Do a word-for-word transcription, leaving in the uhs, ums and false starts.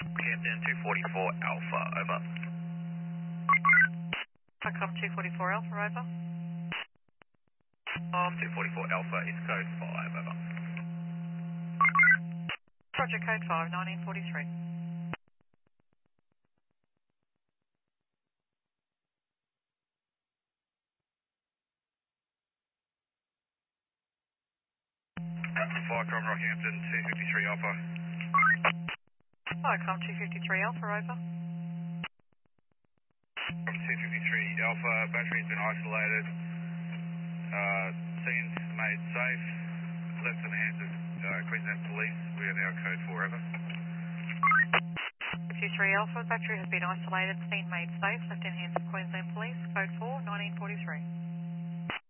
Camden two forty-four Alpha, over. Tacom two forty-four Alpha, over. Um, two forty-four Alpha is code five, over. Roger, code five, nineteen forty-three. Viacom Rockhampton two fifty-three Alpha. Tacom two fifty-three Alpha, over. From two fifty-three Alpha, battery's been isolated. Uh, scene's made safe. Left in the hands of uh, Queensland Police. We are now code four, over. fifty-three Alpha, battery has been isolated, scene made safe, left in hands of Queensland Police, code four, nineteen forty-three.